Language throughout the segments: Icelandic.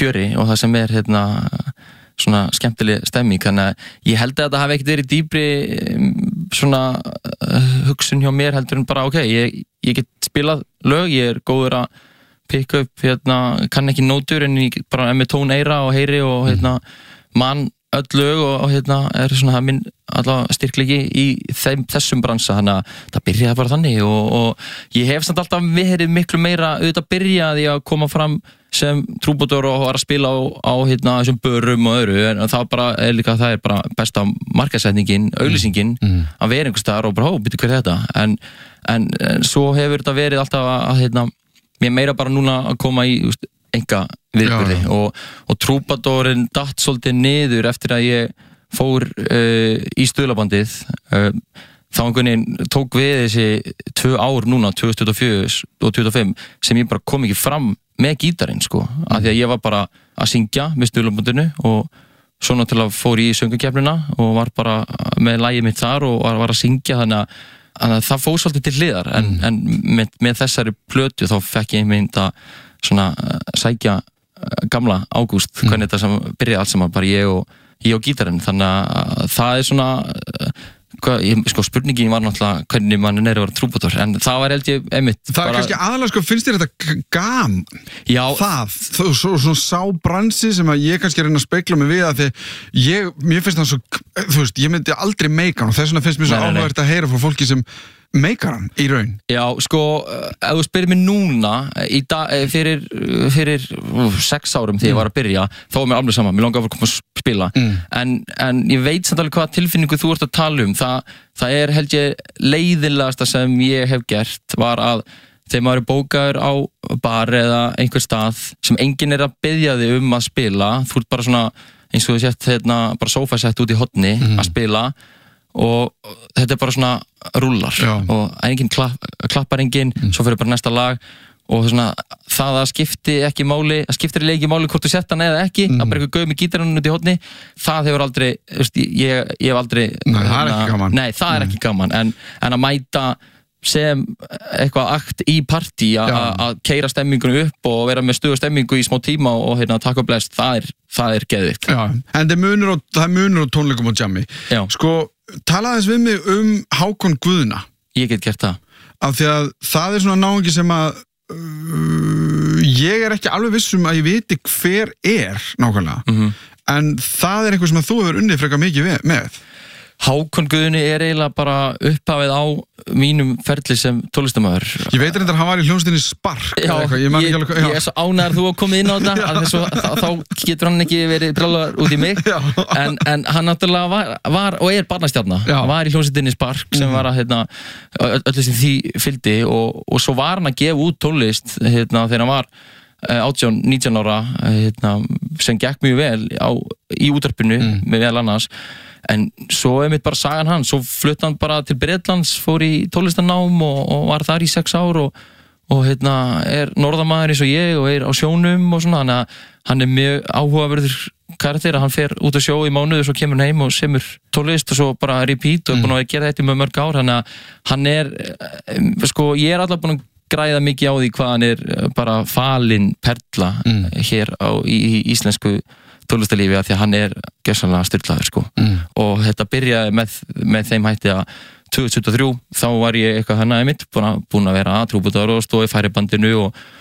fjöri og það sem svona skemmtileg stemming, þannig að ég held að þetta hafi ekkert verið dýpri svona hugsun hjá mér heldur en bara ég get spilað lög, ég góður að pikka upp, kann ekki nótur en ég bara með tón eyra og heyri og mann öll lög og svona minn allavega styrklegi í þessum bransa, þannig að það byrjaði bara þannig og ég hef samt alltaf verið miklu meira auðvitað byrjaði að koma fram sem trúbador og var að spila á þessum börum og öðru, en það bara líka, það bara besta markaðssetningin, auglýsingin að vera einhvers staðar og bara, býttu hver er þetta, en svo hefur þetta verið alltaf að mér meira bara núna að koma í enga viðburði og trúbadorinn datt svolítið niður eftir að ég fór í stuðlabandið, þá einhvern veginn tók við þessi 2 ár núna, 2024 og 2025, sem ég bara kom ekki fram með gítarinn, af því að ég var bara að syngja með stuðlabandinu og svo náttúrulega fór ég í söngukeppnina og var bara með lagið mitt þar og var að syngja, þannig að það fór svolítið til hliðar, en með þessari plötu þá fekk ég einmitt að svona sækja gamla Ágúst, hvernig þetta sem byrjaði allt saman, bara ég og gítarinn, þannig að það er svona spurningin var náttúrulega hvernig mann er að vera trúbador, en það var held ég einmitt það er kannski aðalega, finnst þér þetta gaman? Já. Svona sá bransi sem að ég kannski reyna að spegla mig við, að því mér finnst það svo, þú veist, ég myndi aldrei meika hann og þess vegna finnst mér svo áhugavert að heyra frá fólki sem meikar hann í raun. Já, ef þú spyrir mig núna fyrir 6 árum þegar ég var að byrja, þá var mér alveg sama, mér langaði að koma að spila, en ég veit samt alveg hvaða tilfinningu þú ert að tala um, það er held ég leiðinlegasta sem ég hef gert, var að þegar maður er bókaður á bar eða einhver stað sem enginn er að biðja þig að spila, þú ert bara svona eins og þú sett bara sófasett út í horni að spila og þetta er bara svona rúllar og enginn klappar enginn, svo fyrir bara næsta lag og svona, það að skiptir ekki máli hvort þú sett hann eða ekki, að bara eitthvað gauð með gítarinn út í horni, það hefur aldrei ég hef aldrei það er ekki gaman, en að mæta sem eitthvað akt í partí að keyra stemmingunum upp og vera með stuða stemmingu í smá tíma og taka upp lest, það er geðvikt. En það er munur á tónleikum og jammi. Talaði þess við mig Hákon Guðna. Ég get gert það. Af því að það er svona náungi sem að ég er ekki alveg vissum að ég viti hver er nákvæmlega, en það er eitthvað sem að þú hefur unnið frekar mikið með. Hákon Guðni er eiginlega bara upphafið á mínum ferli sem tónlistarmaður. Ég veit reyndar að hann var í hljómsveitinni Spark. Ég er svo ánægður þú að koma inn á þetta, þá getur hann ekki verið brjálaður út í mig, en hann náttúrulega var og er barnastjarna. Hann var í hljómsveitinni Spark sem var að öllu sem því fylgdi og svo var hann að gefa út tónlist þegar hann var 18-19 ára sem gekk mjög vel í útvarpinu með vel annars. En svo einmitt bara sagan hans, svo flutti hann bara til Bretlands, fór í tónlistarnám og var þar í 6 ár og er norðamaður eins og ég og er á sjónum og svona, þannig að hann er mjög áhugaverður karakter, að hann fer út á sjó í mánuð og svo kemur hann heim og semur tónlist og svo bara repeat og er búin að gera þetta með mörg ár, þannig að hann er, ég er alltaf búin að græða mikið á því hvað hann er bara falin perla hér í íslensku tónlistarlífi, að því að hann er gjörsamlega styrlaður og þetta byrjaði með þeim hætti að 2023 þá var ég eitthvað einmitt búin að vera trúbador og stóð í færibandinu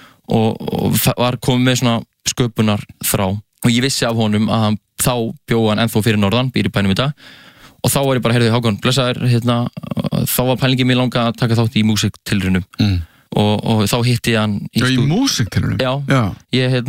og var komið með svona sköpunar þrá og ég vissi af honum að þá bjóð hann ennþá fyrir norðan, býr í bænum í dag og þá var ég bara, heyrðu Hákon, blessaður þá var pælingin mér langa að taka þátt í músiktilraunum og þá hitti ég hann í músiktilraunum? Já, ég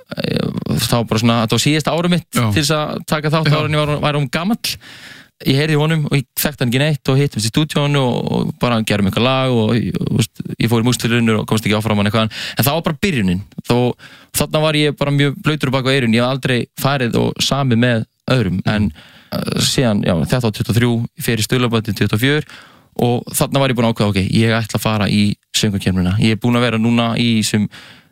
þá bara svona, þetta var síðasta árum mitt til þess að taka þátt ára en ég var gamall. Ég heyrði honum og ég þekkti hann ekki neitt og hittum í stúdíónu og bara gerum eitthvað lag og ég fór í músiktilraunir og komst ekki áfram hann eitthvað, en það var bara byrjunin. Þarna var ég bara mjög blautur bak á eyrun, ég hef aldrei farið og samið með öðrum, en síðan, þetta á 23, ég fer í stuðlabandið 24 og þarna var ég búin að ákveða, ég ætla að fara í söngvakeppnina. Ég er búin að vera núna í sem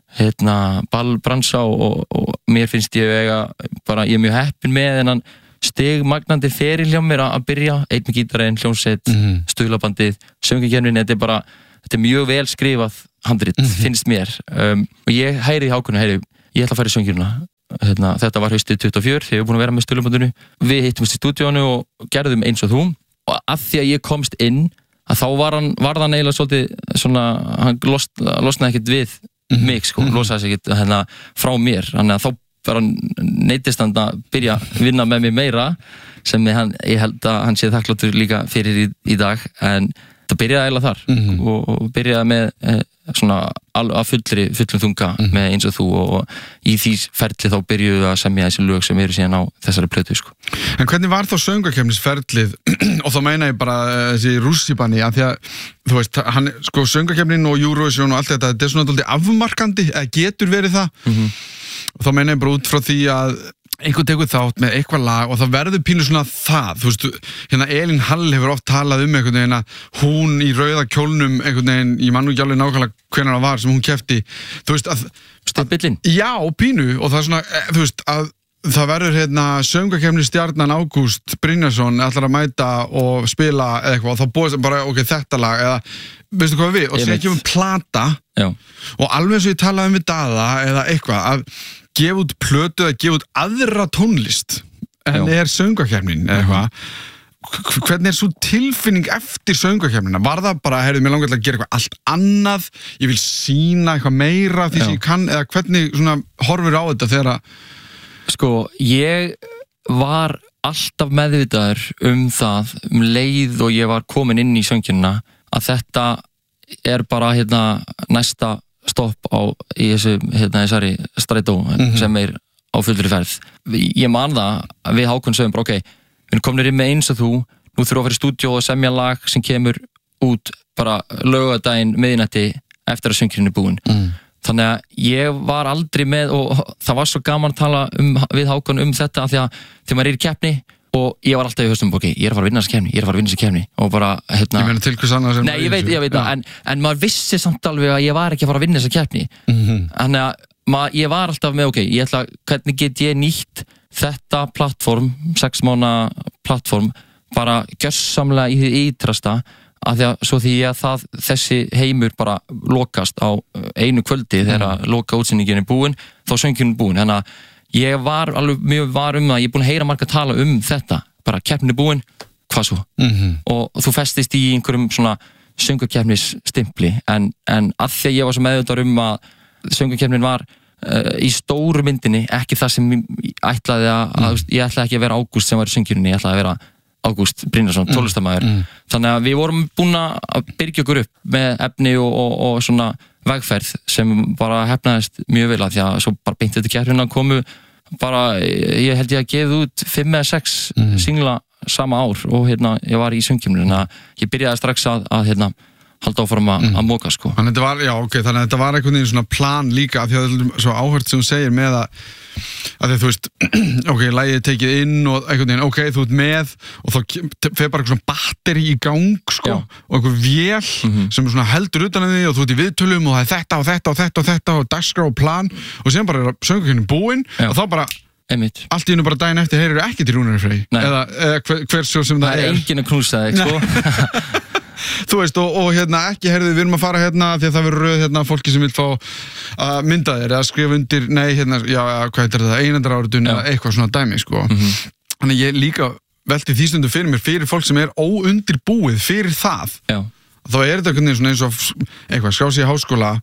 ballbransa og mér finnst ég ég er mjög heppinn með þennan stigmagnandi feril hjá mér að byrja, einn með gítarinn, hljómsveit, stuðlabandið, söngvakeppnin, þetta er mjög vel skrifað handrit, finnst mér og ég heyri í Hákonu, ég ætla að fara í söngvakeppnina þetta var haustið 24 þegar ég var búin að vera með Stuðlabandinu. Við hittumst í stúdíónu og gerðum eins og þú, og að því að ég komst inn að þá var hann eiginlega svolítið svona, hann losnaði ekkert við mig sko, losaði sig ekkert frá mér, þannig að þá var hann neyddist hann að byrja að vinna með mér meira, sem ég held að hann sé þakkláttur líka fyrir í dag, en það byrjaði eiginlega þar og byrjaði með svona að fullum þunga með eins og þú, og í því ferli þá byrjuðu að semja þessi lög sem eru síðan á þessari plötu sko. En hvernig var þá söngvakeppnisferlið og þá meina ég bara þessi rússibanni, að því að þú veist, sko söngvakeppnin og Eurovision og allt þetta er svona dálítið afmarkandi, eða getur verið það og þá meina ég bara út frá því að einhvern tekur þátt með eitthvað lag og það verður pínu svona það, þú veist, hérna Elín Hall hefur oft talað einhvern veginn að hún í rauða kjólnum einhvern veginn, ég man nú ekki alveg nákvæmlega hvenær það var sem hún keppti, þú veist að Stimpillinn? Já, pínu, og það er svona, þú veist, að það verður hérna söngvakeppni stjarnan Ágúst Brynjarsson ætlar að mæta og spila eða eitthvað og þá búið bara, ok, þetta lag eða, veistu hvað við, og sér ekki plata. Já. Og alveg eins og ég talaði við Daða eða eitthvað, að gefa út plötu eða gefa út aðra tónlist en er söngvakeppnin eða eitthvað, hvernig svo tilfinning eftir söngvakeppnina? Var það bara, heyrðu, mér langar til að gera eitthvað allt annað, ég vil sýna eitthvað meira því sem ég kann, eða hvernig svona horfir á þetta þegar að Sko, ég var alltaf meðvitaður það leið og ég var komin inn í söngkjörnina að þetta er bara næsta stopp í þessari strætó sem er á fullri ferð. Ég man það við Hákon sögum bara, ok, við erum komin inn með eins og þú, nú þurfum að fara í stúdíó og semja lag sem kemur út bara laugardaginn miðnætti eftir að söngkjörnin er búin. Þannig að ég var aldrei með, og það var svo gaman að tala við Hákon þetta, af því að þegar maður er í keppni og ég var alltaf í höstum, ok, ég er að fara að vinna þessa keppni, og bara, Ég meina til hvers annað sem Nei, ég veit það, en maður vissi samt alveg að ég var ekki að fara að vinna þessa keppni. Þannig að ég var alltaf með, ok, hvernig get ég nýtt þetta plattform, 6 mánaða plattform, bara gjörsamlega í því ítrasta, að því að þessi heimur bara lokast á einu kvöldi þegar loka útsendingin er búin, þá söngkjörnin er búin. Þannig að ég var alveg mjög var það, ég er búin að heyra marga tala þetta, bara keppnin er búin, hvað svo? Og þú festist í einhverjum svona söngvakeppnisstimpli, en að því að ég var svo meðvitaður að söngvakeppnin var í stóru myndinni ekki það sem ég ætlaði ég ætlaði ekki að vera Ágúst sem var í söngkjörninni, ég ætlaði að vera Ágúst Brynjarsson, tónlistarmaður. Þannig að við vorum búin að byrgja okkur upp með efni og svona vegferð sem bara hefnaðist mjög vel, að því að svo bara beint eftir keppnina komu bara, ég held ég að gefa út 5 eða 6 singla sama ár og ég var í söngkjörninni, þannig að ég byrjaði strax að halda áfram að móka sko. Þannig að þetta var einhvern veginn svona plan líka, af því að það er svo áhört sem þú segir með að því þú veist, ok, lagið er tekið inn og einhvern veginn, ok, þú ert með og þá fer bara eitthvað svona batteri í gang sko, og einhver vél sem svona heldur utan því og þú ert í viðtölum og það er þetta og þetta og þetta og þetta og dagskrá og plan og síðan bara er söngvakeppnin búin og þá bara allt í einu bara daginn eftir heyrir ekki til Rúnari Frey eða hver svo sem það er. Það er enginn að knúsa þig sko. Þú veist, og ekki, heyrðu, við erum að fara því að það verður röð fólki sem vil fá að mynda þér eða skrifa undir, hvað heitir það, einandaráritun eða eitthvað svona dæmi, sko. Þannig ég líka velti því stundum fyrir mér, fyrir fólk sem er óundirbúið fyrir það. Já. Þá er þetta einhvern veginn svona eins og eitthvað, skrá sig í háskóla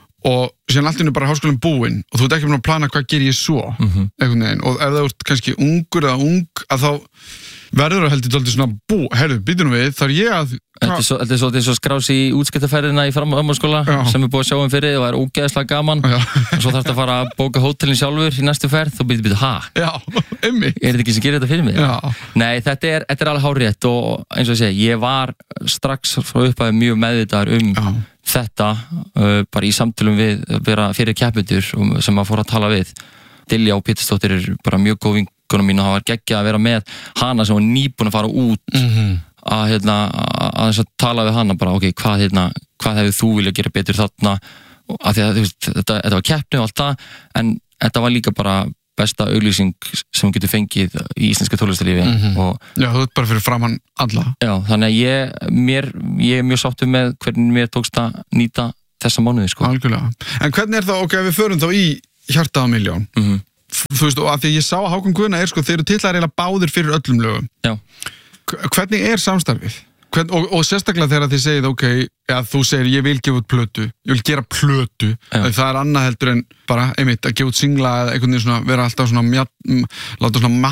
og síðan allt í einu bara háskólinn búinn og þú ert ekki búin að plana hvað gerir ég svo, einhvern veginn, og ef það ert kannski ungur eða ung, að þá verður það heldur dálítið svona heyrðu, býtum við, þar ég að Þetta er svo skrási í útskiptaferðina í framhaldsskóla sem við búið að sjá fyrir og það er ógeðslega gaman og svo þarfst að fara að bóka hótelin sjálfur í næstu ferð og býtum, Já, einmitt. Er þetta ekki sem gerir þetta fyrir mig? Já. Nei, þetta er alveg hárrétt og eins og ég segi, ég var strax frá upphæði mjög meðvitaður þetta bara í samtölum við vera fyrir keppendur sem að fór að tala við. Dilja og Pétursdóttir er bara mjög góð vinkona mín og það var geggjað að vera með hana sem var nýbúin að fara út að tala við hana bara, ok, hvað hefur þú vilja gera betur þarna, af því að þetta var keppni og allt það, en þetta var líka bara besta auglýsing sem getur fengið í íslenska tónlistarlífi Já, þú ert bara fyrir framann alla. Já, þannig að ég er mjög sáttur með hvernig mér tókst að nýta þessa mánuði, sko. Algjörlega. En hvernig er það, ok, við förum þá í Hjartað á milljón. þú veist, og að því ég sá að Hákon Guðna sko, þeir eru titlar eiginlega báðir fyrir öllum lögum. Já. Hvernig samstarfið? Og sérstaklega þegar þið segið, ok, þú segir ég vil gefa út plötu, ég vil gera plötu, það annað heldur en bara, einmitt, að gefa út singla eða einhvern veginn svona, vera alltaf svona láta svona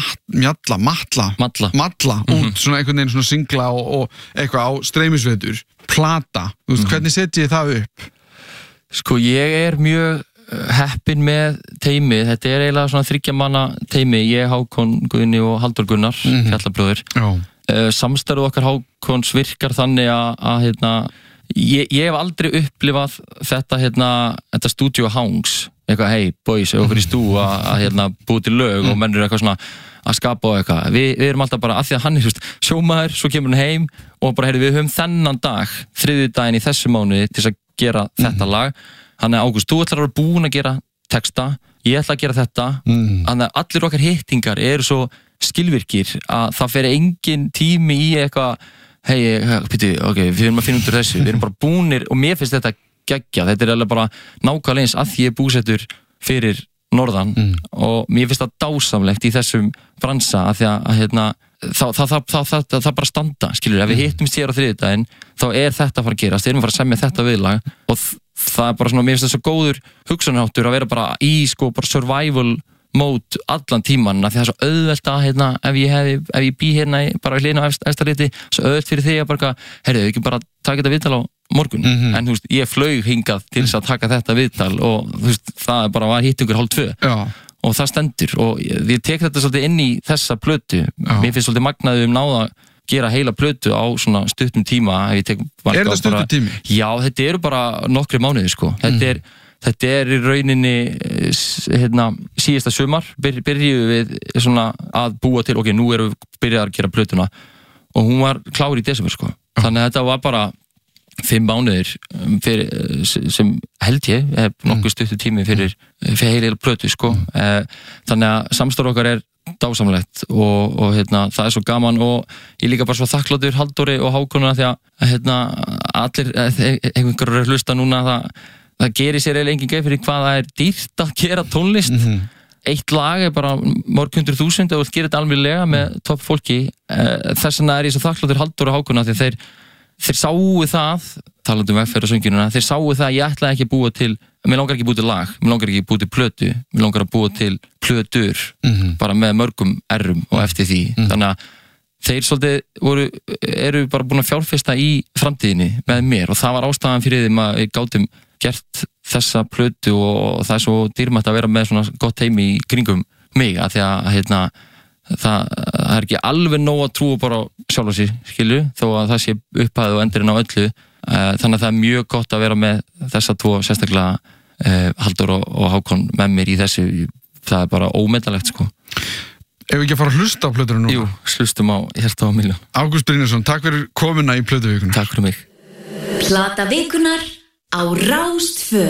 matla út, svona einhvern veginn svona singla og eitthvað á streymisveitur, plata, þú veist, hvernig setjið þið það upp? Sko, ég mjög heppinn með teimið, þetta eiginlega svona 3 manna teimi, ég, Hákon Guðni og Halldór Gunnar, Fjallabröður. Já. Samstarfið okkar Hákons virkar þannig að ég hef aldrei upplifað þetta studio hangs, eitthvað, hey boys, okkur í stú að búið til lög og mennur eitthvað svona að skapa og eitthvað, við erum alltaf bara að því að hann sjómaður, svo kemur hann heim og bara, við höfum þennan dag, þriðjudaginn í þessu mánuði til að gera þetta lag, þannig að Ágúst, þú ætlar að vera búin að gera texta, ég ætla að gera þetta, þannig að allir okkar hittingar eru svo skilvirkir að það fer engin tími í eitthvað ok, við erum að finna út úr þessu, við erum bara búnir og mér finnst þetta geggja, þetta alveg bara nákvæmlega eins að því ég er búsettur fyrir norðan og mér finnst það dásamlegt í þessum bransa að því að það bara standa, skilur, ef við hittumst hér á þriðjudaginn, þá þetta að fara að gerast, við erum að fara að semja þetta viðlag og það bara svona, mér finnst það svo góður hugsunarháttur að vera bara í bara survival mode allan tíman, af því það er svo auðvelt að ef ég bý hérna bara við hliðina á Efstaliti, svo auðvelt fyrir þig að bara, heyrðu, ekki bara taka þetta viðtal á morgun, en þú veist, ég flaug hingað til þess að taka þetta viðtal og þú veist, það bara var hittingur 1:30 og það stendur og ég tek þetta svolítið inn í þessa plötu, mér finnst svolítið magnaði náða gera heila plötu á svona stuttum tíma. Það stuttum tími? Já, þetta eru bara nokkri mánuðir, sko. Þetta í rauninni síðasta sumar byrjuðum við svona að búa til, ok, nú erum við byrjað að gera plötuna og hún var klár í desember, sko. Þannig að þetta var bara 5 mánuðir sem held ég nokkuð stuttu tími fyrir heila plötu, sko. Þannig að samstarf okkar dásamlegt og það svo gaman og ég líka bara svo þakkláttur Halldóri og Hákonuna því að allir einhverjum hlusta núna það gerir sér eiginlega engin grein fyrir hvað það dýrt að gera tónlist. Eitt lag bara mörg 100.000 og gera þetta almennilega með topp fólki. Þess vegna ég svo þakkláttur Halldóri og Hákonuna því þeir sáu það, talandi vegferð og söngina, þeir sáu það að ég ætlaði ekki að búa til, mér langar ekki að búa til lag, mér langar ekki að búa til plötu, mér langar að búa til plötur, bara með mörgum errum og eftir því. Þannig að þeir svolítið eru bara búin að fjárfesta í framtíðinni með mér og það var ástæðan fyrir þeim að við gátum gert þessa plötu og það svo dýrmætt að vera með svona gott heimi í kringum mig að því að það ekki alveg nóg að trúa bara sjálf á sér, skilju, þó að það sé upphæðið og endurinn á öllu, þannig að það mjög gott að vera með þessa 2 sérstaklega Halldór og Hákon með mér í þessu, það bara ómetanlegt, sko. Ef við ekki að fara að hlusta á plötuna núna? Jú, hlustum á Hjarta á miljón. Ágúst Brynjarsson, takk fyrir komuna í Plötuvikuna. Takk fyrir mig. Plata vikunar á Rás 2.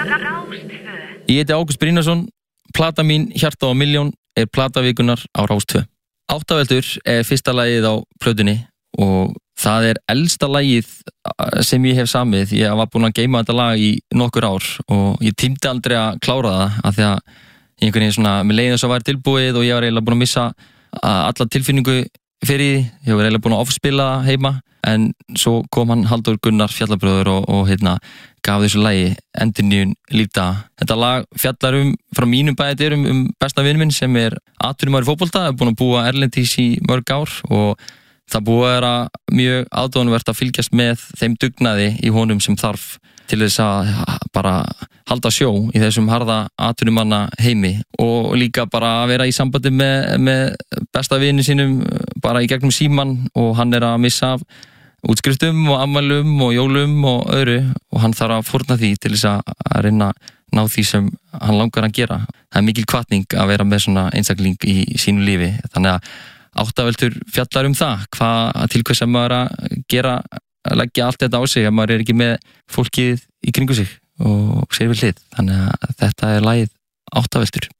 Ég heiti Ágúst Brynjarsson, plata mín Hjarta á miljón plata vikunar á Rás 2. Áttaveldur fyrsta lagið á plötunni og það elsta lagið sem ég hef samið. Ég var búinn að geyma þetta lag í nokkur ár og ég tímdi aldrei að klára það af því að einhvern veginn svona, mér leiði þess að væri tilbúið og ég var eiginlega búinn að missa alla tilfinningu fyrir því. Ég var eiginlega búinn að offspila heima en svo kom hann Halldór Gunnar Fjallabröður og gaf þessu lagi endurnýjun lífda. Þetta lag fjallar frá mínum bæjardyrum besta vin minn sem atvinnumaður í fótbolta, búinn að búa erlendis í mörg ár og það búið að vera mjög aðdáunarvert að fylgjast með þeim dugnaði í honum sem þarf til þess að bara halda sjó í þessum harða atvinnumanna heimi og líka bara að vera í sambandi með besta vini sínum bara í gegnum síman og hann að missa af útskriftum og afmælum og jólum og öðru og hann þarf að fórna því til þess að reyna ná því sem hann langar að gera. Það mikil hvatning að vera með svona einstakling í sínu lífi, þannig að áttaveldur fjallar það, til hvers að maður að leggja allt þetta á sig að maður ekki með fólkið í kringu sig og sér við hlið, þannig að þetta lagið Áttaveldur.